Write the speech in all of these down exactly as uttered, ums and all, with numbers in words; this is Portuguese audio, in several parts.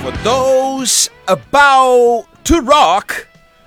For those about to rock,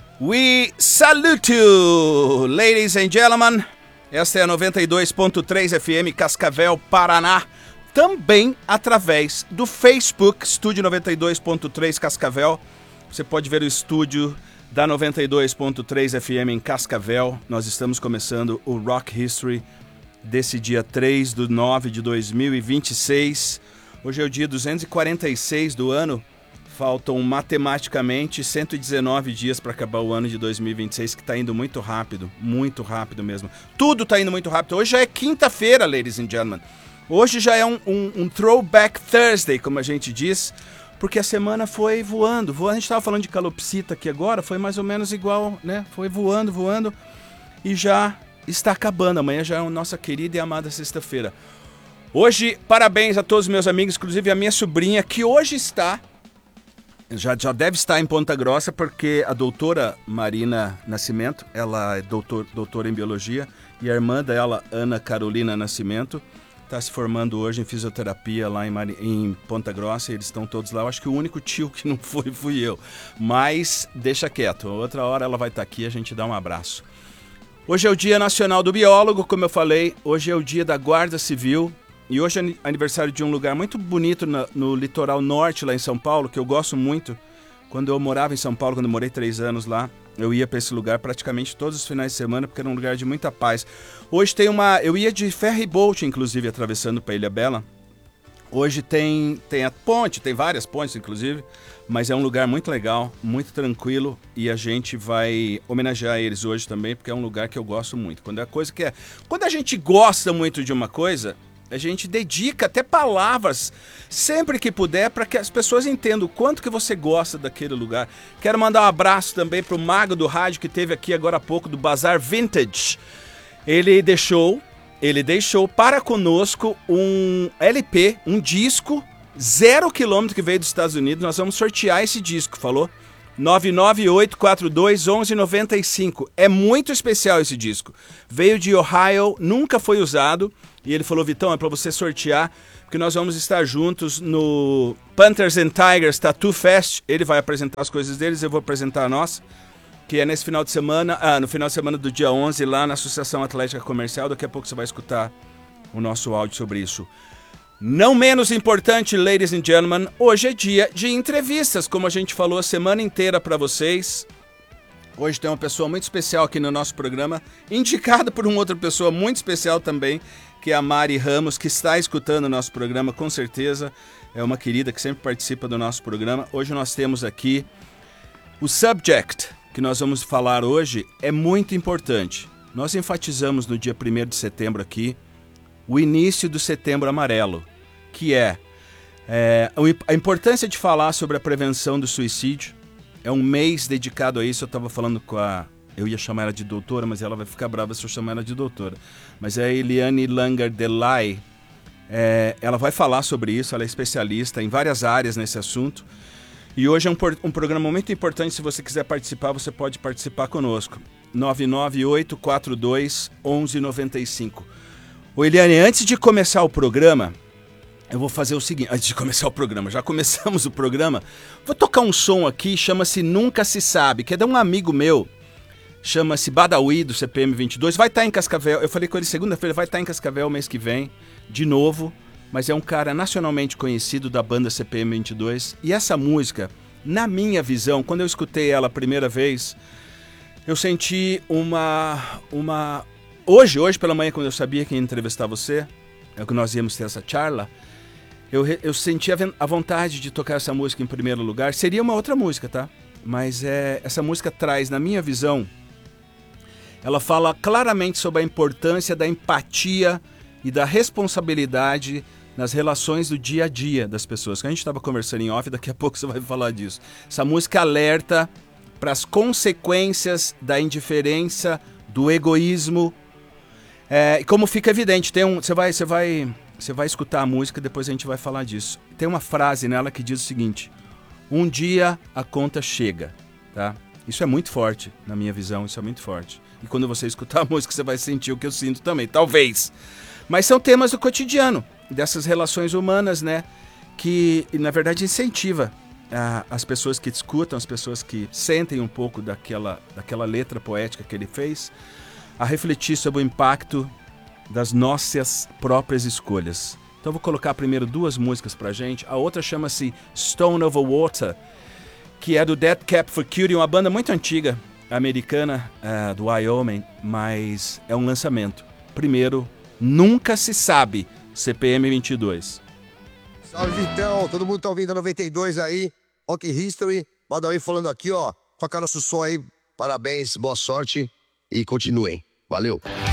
we salute you, ladies and gentlemen. Esta é a noventa e dois ponto três F M Cascavel, Paraná. Também através do Facebook, Estúdio noventa e dois ponto três Cascavel. Você pode ver o estúdio da noventa e dois ponto três F M em Cascavel. Nós estamos começando o Rock History desse dia três de nove de dois mil e vinte e seis. Hoje é o dia duzentos e quarenta e seis do ano. Faltam matematicamente cento e dezenove dias para acabar o ano de dois mil e vinte e seis, que está indo muito rápido, muito rápido mesmo. Tudo está indo muito rápido. Hoje já é quinta-feira, ladies and gentlemen. Hoje já é um, um, um throwback Thursday, como a gente diz, porque a semana foi voando. voando. A gente estava falando de calopsita aqui agora, foi mais ou menos igual, né? Foi voando, voando e já está acabando. Amanhã já é a nossa querida e amada sexta-feira. Hoje, parabéns a todos os meus amigos, inclusive a minha sobrinha, que hoje está, já, já deve estar em Ponta Grossa, porque a doutora Marina Nascimento, ela é doutor, doutora em biologia, e a irmã dela, Ana Carolina Nascimento, está se formando hoje em fisioterapia lá em, Mari, em Ponta Grossa, e eles estão todos lá. Eu acho que o único tio que não foi fui eu, mas deixa quieto, outra hora ela vai estar aqui e a gente dá um abraço. Hoje é o Dia Nacional do Biólogo, como eu falei, hoje é o dia da Guarda Civil. E hoje é aniversário de um lugar muito bonito no, no litoral norte, lá em São Paulo, que eu gosto muito. Quando eu morava em São Paulo, quando eu morei três anos lá, eu ia para esse lugar praticamente todos os finais de semana, porque era um lugar de muita paz. Hoje tem uma... Eu ia de ferry boat, inclusive, atravessando para Ilha Bela. Hoje tem, tem a ponte, tem várias pontes, inclusive, mas é um lugar muito legal, muito tranquilo, e a gente vai homenagear eles hoje também, porque é um lugar que eu gosto muito. Quando é coisa que é... Quando a gente gosta muito de uma coisa... A gente dedica até palavras, sempre que puder, para que as pessoas entendam o quanto que você gosta daquele lugar. Quero mandar um abraço também para o Mago do Rádio, que teve aqui agora há pouco, do Bazar Vintage. Ele deixou, ele deixou para conosco um L P, um disco, zero quilômetro, que veio dos Estados Unidos. Nós vamos sortear esse disco, falou? nove nove oito quatro dois um um nove cinco. É muito especial esse disco. Veio de Ohio, nunca foi usado. E ele falou, Vitão, é para você sortear, porque nós vamos estar juntos no Panthers and Tigers Tattoo Fest. Ele vai apresentar as coisas deles, eu vou apresentar a nossa, que é nesse final de semana, ah, no final de semana do dia onze, lá na Associação Atlética Comercial. Daqui a pouco você vai escutar o nosso áudio sobre isso. Não menos importante, ladies and gentlemen, hoje é dia de entrevistas, como a gente falou a semana inteira para vocês. Hoje tem uma pessoa muito especial aqui no nosso programa, indicada por uma outra pessoa muito especial também, que é a Mari Ramos, que está escutando o nosso programa, com certeza. É uma querida que sempre participa do nosso programa. Hoje nós temos aqui o subject que nós vamos falar hoje, é muito importante. Nós enfatizamos no dia primeiro de setembro aqui o início do Setembro Amarelo, que é, é a importância de falar sobre a prevenção do suicídio. É um mês dedicado a isso. Eu estava falando com a... Eu ia chamar ela de doutora, mas ela vai ficar brava se eu chamar ela de doutora. Mas é a Eliane Langer Delay. É, ela vai falar sobre isso, ela é especialista em várias áreas nesse assunto. E hoje é um, um programa muito importante. Se você quiser participar, você pode participar conosco. nove nove oito quatro dois um um nove cinco. Ô Eliane, antes de começar o programa... Eu vou fazer o seguinte, antes de começar o programa, já começamos o programa, vou tocar um som aqui, chama-se Nunca Se Sabe, que é de um amigo meu, chama-se Badawi, do C P M vinte e dois, vai estar em Cascavel, eu falei com ele segunda-feira, vai estar em Cascavel mês que vem, de novo, mas é um cara nacionalmente conhecido da banda C P M vinte e dois, e essa música, na minha visão, quando eu escutei ela a primeira vez, eu senti uma, uma... Hoje, hoje pela manhã, quando eu sabia que ia entrevistar você, é que nós íamos ter essa charla, Eu, eu senti a, a vontade de tocar essa música em primeiro lugar. Seria uma outra música, tá? Mas é, essa música traz, na minha visão, ela fala claramente sobre a importância da empatia e da responsabilidade nas relações do dia a dia das pessoas. Que a gente estava conversando em off, daqui a pouco você vai falar disso. Essa música alerta para as consequências da indiferença, do egoísmo. É, como fica evidente, tem um, você vai... Você vai Você vai escutar a música e depois a gente vai falar disso. Tem uma frase nela que diz o seguinte: um dia a conta chega, tá? Isso é muito forte, na minha visão, isso é muito forte. E quando você escutar a música, você vai sentir o que eu sinto também, talvez. Mas são temas do cotidiano, dessas relações humanas, né? Que, na verdade, incentiva ah, as pessoas que escutam, as pessoas que sentem um pouco daquela, daquela letra poética que ele fez, a refletir sobre o impacto das nossas próprias escolhas. Então vou colocar primeiro duas músicas pra gente. A outra chama-se Stone Over Water, que é do Dead Cap for Cutie, uma banda muito antiga, americana, uh, do Wyoming, mas é um lançamento. Primeiro, Nunca Se Sabe, C P M vinte e dois. Salve, Vitão. Todo mundo tá ouvindo a noventa e dois aí. Rock History. Badawi falando aqui, ó. Toca nosso som aí. Parabéns, boa sorte e continuem. Valeu.